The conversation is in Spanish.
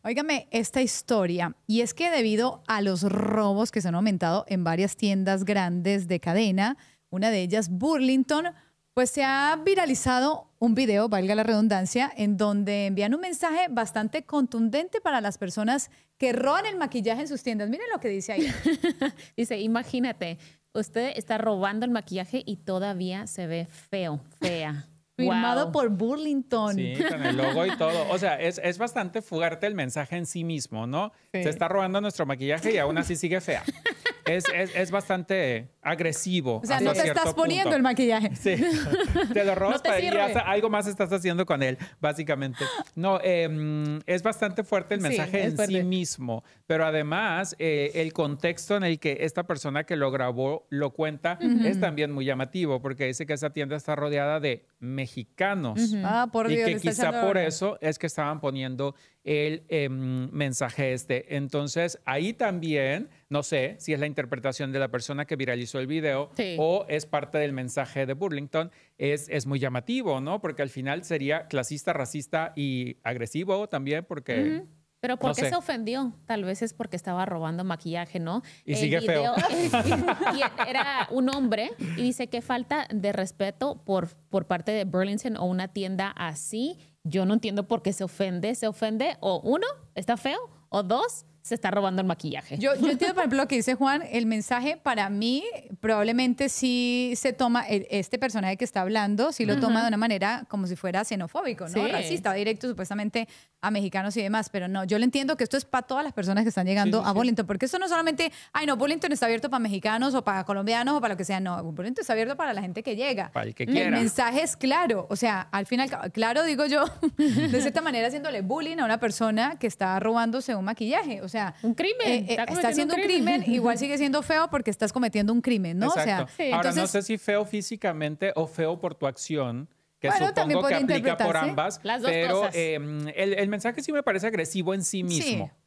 Óigame esta historia, y es que debido a los robos que se han aumentado en varias tiendas grandes de cadena, una de ellas Burlington, pues se ha viralizado un video, valga la redundancia, en donde envían un mensaje bastante contundente para las personas que roban el maquillaje en sus tiendas. Miren lo que dice ahí. Dice, imagínate, usted está robando el maquillaje y todavía se ve feo, fea. Firmado Wow. por Burlington. Sí, con el logo y todo. O sea, es bastante fuerte el mensaje en sí mismo, ¿no? Sí. Se está robando nuestro maquillaje y aún así sigue fea. Es bastante agresivo. O sea, hasta no te cierto estás poniendo punto. el maquillaje. Sí, te lo robas No te para ir sirve. algo más estás haciendo con él, básicamente. No, es bastante fuerte el Sí, mensaje es en fuerte. sí mismo, pero además el contexto en el que esta persona que lo grabó lo cuenta es también muy llamativo, porque dice que esa tienda está rodeada de mexicanos. Ah, por Y Dios, que le está quizá echando por ahora. eso es que estaban poniendo el mensaje este. Entonces, ahí también, no sé si es la interpretación de la persona que viralizó el video Sí. o es parte del mensaje de Burlington, es muy llamativo, ¿no? Porque al final sería clasista, racista y agresivo también, porque... Pero ¿por No qué sé. se ofendió? Tal vez es porque estaba robando maquillaje, ¿no? Y El sigue feo. y era un hombre y dice que falta de respeto por parte de Burlington o una tienda así. Yo no entiendo por qué se ofende. Se ofende o uno, está feo, o dos, se está robando el maquillaje. Yo entiendo, por ejemplo, lo que dice Juan. El mensaje para mí probablemente sí se toma, este personaje que está hablando, sí lo toma de una manera como si fuera xenofóbico, ¿no? Sí. Racista, directo supuestamente a mexicanos y demás. Pero no, yo le entiendo que esto es para todas las personas que están llegando Sí, sí, a sí. Burlington. Porque esto no solamente, ay, no, Burlington está abierto para mexicanos o para colombianos o para lo que sea. No, Burlington está abierto para la gente que llega. Para el que El quiera. mensaje es claro. O sea, al final, claro, digo yo, de cierta manera haciéndole bullying a una persona que está robándose un maquillaje. O sea, Un crimen. Está está cometiendo haciendo un un crimen, crimen. igual sigue siendo feo porque estás cometiendo un crimen, ¿no? Exacto. O sea, Sí. Ahora, no entonces, sé si feo físicamente o feo por tu acción, que Bueno, también supongo que podría aplica por interpretarse. ambas, Las dos pero cosas. el mensaje sí me parece agresivo en sí mismo.